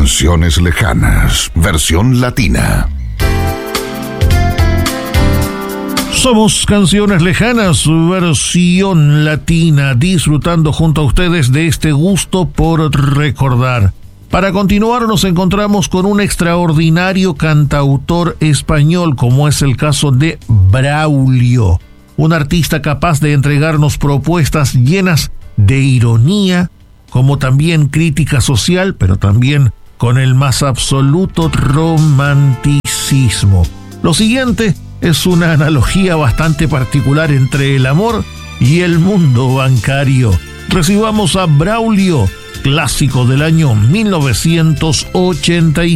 Canciones Lejanas, versión latina. Somos Canciones Lejanas, versión latina, disfrutando junto a ustedes de este gusto por recordar. Para continuar nos encontramos con un extraordinario cantautor español, como es el caso de Braulio, un artista capaz de entregarnos propuestas llenas de ironía, como también crítica social, pero también con el más absoluto romanticismo. Lo siguiente es una analogía bastante particular entre el amor y el mundo bancario. Recibamos a Braulio, clásico del año 1985.